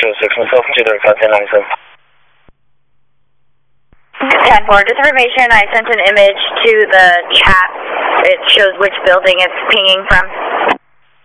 06 myself, Jither content 97. 10-4, just information, I sent an image to the chat. It shows which building it's pinging from.